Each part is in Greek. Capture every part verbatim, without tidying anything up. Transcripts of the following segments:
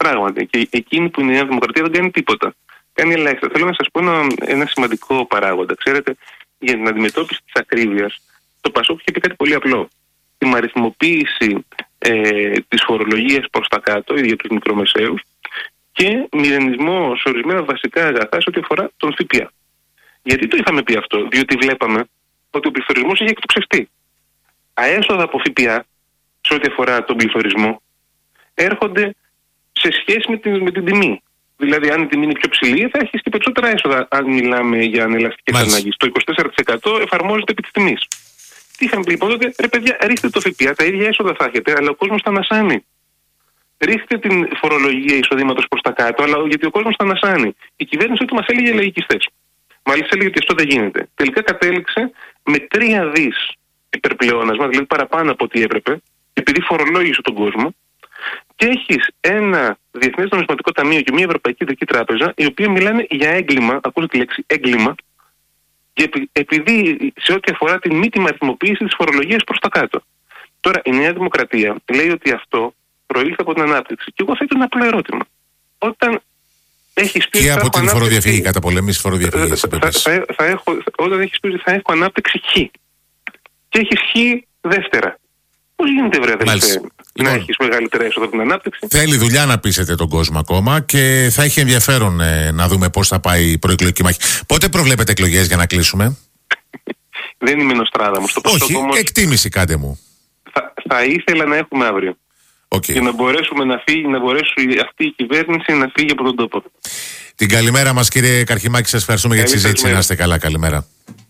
πράγματα. Και εκείνη που είναι η Νέα Δημοκρατία δεν κάνει τίποτα. Κάνει ελάχιστα. Θέλω να σας πω ένα, ένα σημαντικό παράγοντα. Ξέρετε, για την αντιμετώπιση της ακρίβειας, το Πασόκ είχε πει κάτι πολύ απλό. Την αριθμοποίηση ε, της φορολογίας προς τα κάτω, για τους μικρομεσαίους, και μηδενισμό σε ορισμένα βασικά αγαθά σε ό,τι αφορά τον ΦΠΑ. Γιατί το είχαμε πει αυτό? Διότι βλέπαμε ότι ο πληθωρισμός είχε εκτοξευτεί. Αέσοδα από ΦΠΑ, σε ό,τι αφορά τον πληθωρισμό, έρχονται σε σχέση με την, με την τιμή. Δηλαδή, αν η τιμή είναι πιο ψηλή, θα έχει και περισσότερα έσοδα, αν μιλάμε για ανελαστικές ανάγκες. Το είκοσι τέσσερα τοις εκατό εφαρμόζεται επί της τιμής. Τι είχαμε πει λοιπόν τότε? Ρε παιδιά, ρίχτε το ΦΠΑ, τα ίδια έσοδα θα έχετε, αλλά ο κόσμος θα ανασάνει. Ρίχτε την φορολογία εισοδήματος προς τα κάτω, αλλά γιατί ο κόσμος θα ανασάνει. Η κυβέρνηση ότι μας έλεγε λαϊκιστές. Μάλιστα έλεγε ότι αυτό δεν γίνεται. Τελικά κατέληξε με τρία δις υπερπλεόνασμα, δηλαδή παραπάνω από ό,τι έπρεπε, επειδή φορολόγησε τον κόσμο. Και έχεις ένα Διεθνές Νομισματικό Ταμείο και μια Ευρωπαϊκή Κεντρική Τράπεζα, οι οποίοι μιλάνε για έγκλημα, ακούστε τη λέξη έγκλημα, και επειδή σε ό,τι αφορά την μη τιμαριθμοποίηση της φορολογίας προς τα κάτω. Τώρα η Νέα Δημοκρατία λέει ότι αυτό προήλθε από την ανάπτυξη. Και εγώ θέτω ένα απλό ερώτημα. Όταν έχεις πει. Και από την φοροδιαφυγή, κατά πολέμηση φοροδιαφυγή. Όταν έχεις πει ότι θα έχω ανάπτυξη χ. Και έχεις χ δεύτερα. Πώς γίνεται, βρε αδελφέ, να λοιπόν, έχεις μεγαλύτερα έσοδα από την ανάπτυξη? Θέλει δουλειά να πείσετε τον κόσμο ακόμα και θα έχει ενδιαφέρον ε, να δούμε πώς θα πάει η προεκλογική μάχη. Πότε προβλέπετε εκλογές για να κλείσουμε? Δεν είμαι Νοστράδαμος. Όχι, όμως, εκτίμηση κάντε μου. Θα, θα ήθελα να έχουμε αύριο. Okay. Για να μπορέσουμε να φύγει, να μπορέσει αυτή η κυβέρνηση να φύγει από τον τόπο. Την καλημέρα μας, κύριε Καρχιμάκη, σας ευχαριστούμε για τη συζήτηση. Να είστε καλά, καλημέρα.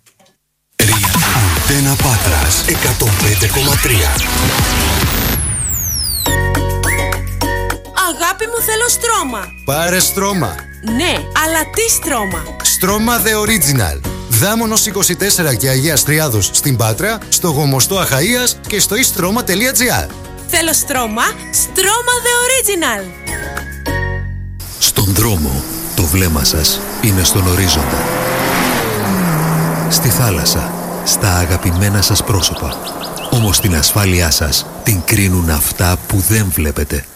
Αντένα Πάτρας εκατόν πέντε κόμμα τρία. Αγάπη μου, θέλω στρώμα. Πάρε στρώμα. Ναι, αλλά τι στρώμα? Στρώμα The Original. Δάμονος είκοσι τέσσερα και Αγίας Τριάδος στην Πάτρα, στο Γομοστό Αχαΐας και στο istρoma τελεία gr. Θέλω στρώμα, στρώμα The Original. Στον δρόμο, το βλέμμα σας είναι στον ορίζοντα. Στη θάλασσα, στα αγαπημένα σας πρόσωπα. Όμως την ασφάλειά σας την κρίνουν αυτά που δεν βλέπετε.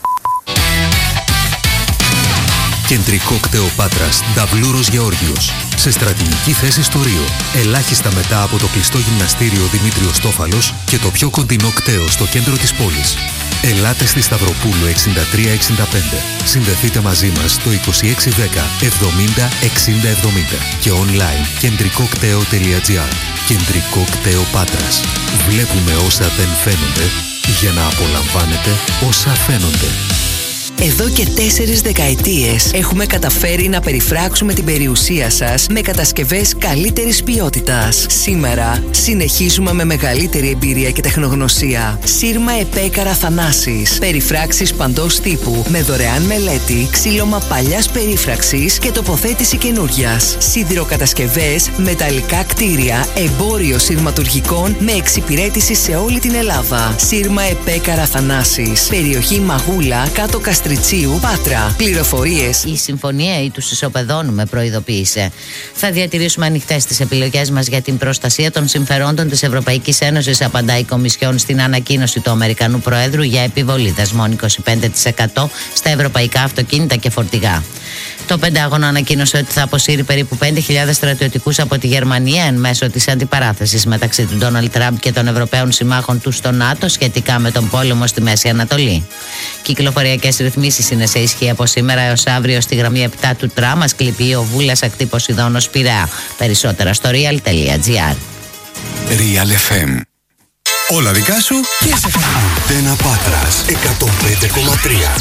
Κεντρικό κτέο Πάτρας, Νταβλούρος Γεώργιος. Σε στρατηγική θέση στο Ρίο. Ελάχιστα μετά από το κλειστό γυμναστήριο Δημήτριος Τόφαλος και το πιο κοντινό κτέο στο κέντρο της πόλης. Ελάτε στη Σταυροπούλου εξήντα τρία εξήντα πέντε. Συνδεθείτε μαζί μας στο είκοσι έξι δέκα εβδομήντα εξήντα εβδομήντα και online κεντρικό κτέο τελεία gr. Κεντρικό κτέο Πάτρας. Βλέπουμε όσα δεν φαίνονται για να απολαμβάνετε όσα φαίνονται. Εδώ και τέσσερις δεκαετίες έχουμε καταφέρει να περιφράξουμε την περιουσία σας με κατασκευές καλύτερης ποιότητας. Σήμερα συνεχίζουμε με μεγαλύτερη εμπειρία και τεχνογνωσία. Σύρμα Επέκαρα Θανάσης. Περιφράξεις παντός τύπου με δωρεάν μελέτη, ξύλωμα παλιάς περίφραξης και τοποθέτηση καινούριας. Σιδηροκατασκευές, μεταλλικά κτίρια, εμπόριο σειρματουργικών με εξυπηρέτηση σε όλη την Ελλάδα. Σύρμα Επέκαρα Θανάσης. Περιοχή Μαγούλα, κάτω Καστριτσίου, Πάτρα. Πληροφορίες. Η συμφωνία ή τους ισοπεδώνουμε προειδοποίησε. Θα διατηρήσουμε ανοιχτές τις επιλογές μας για την προστασία των συμφερόντων της Ευρωπαϊκής Ένωσης, απαντάει η Κομισιόν στην ανακοίνωση του Αμερικανού Προέδρου για επιβολή δασμών είκοσι πέντε τοις εκατό στα ευρωπαϊκά αυτοκίνητα και φορτηγά. Το Πεντάγωνο ανακοίνωσε ότι θα αποσύρει περίπου πέντε χιλιάδες στρατιωτικούς από τη Γερμανία εν μέσω της αντιπαράθεσης μεταξύ του Ντόναλντ Τραμπ και των Ευρωπαίων συμμάχων του στο ΝΑΤΟ σχετικά με τον πόλεμο στη Μέση Ανατολή. Κυκλοφοριακές ρυθμίσεις είναι σε ισχύ από σήμερα έως αύριο στη γραμμή επτά του τραμ Ασκληπείο Βούλας ακτή Ποσειδώνος Πειραιά. Περισσότερα στο real τελεία gr. Real εφ εμ. Όλα δικά σου και σε Αντένα Πάτρας εκατόν πέντε κόμμα τρία.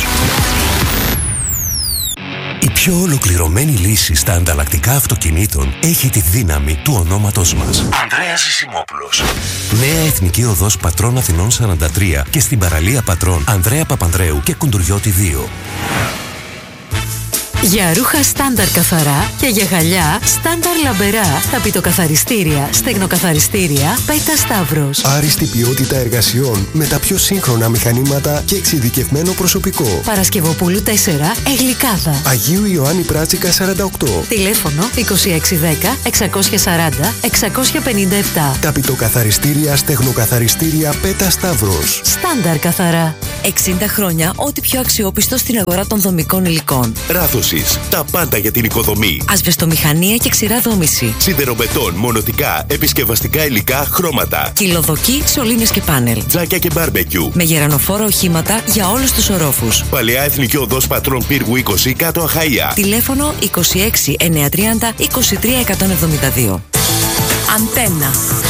Η πιο ολοκληρωμένη λύση στα ανταλλακτικά αυτοκινήτων έχει τη δύναμη του ονόματός μας. Ανδρέας Ζησιμόπουλος. Νέα Εθνική Οδός Πατρών Αθηνών σαράντα τρία και στην παραλία Πατρών Ανδρέα Παπανδρέου και Κουντουριώτη δύο. Για ρούχα στάνταρ καθαρά και για γυαλιά στάνταρ λαμπερά. Ταπητοκαθαριστήρια, στεγνοκαθαριστήρια, Πέτα Σταύρος. Άριστη ποιότητα εργασιών με τα πιο σύγχρονα μηχανήματα και εξειδικευμένο προσωπικό. Παρασκευοπούλου τέσσερα, Εγλικάδα. Αγίου Ιωάννη Πράτσικα σαράντα οκτώ. Τηλέφωνο είκοσι έξι δέκα εξακόσια σαράντα εξακόσια πενήντα επτά. Ταπητοκαθαριστήρια, στεγνοκαθαριστήρια, Πέτα Σταύρος. Στάνταρ καθαρά. εξήντα χρόνια ό,τι πιο αξιόπιστο στην αγορά των δομικών υλικών. Ράθωσης. Τα πάντα για την οικοδομή. Ασβεστομηχανία και ξηρά δόμηση. Σιδεροβετών, μονοτικά, επισκευαστικά υλικά, χρώματα. Κυλοδοκή, σωλήνες και πάνελ. Τζάκια και μπάρμπεκιου. Με γερανοφόρα οχήματα για όλους τους ορόφους. Παλαιά Εθνική Οδός Πατρών Πύργου είκοσι, κάτω Αχαΐα. Τηλέφωνο είκοσι έξι εννιακόσια τριάντα είκοσι τρία εκατόν εβδομήντα δύο. Αντένα.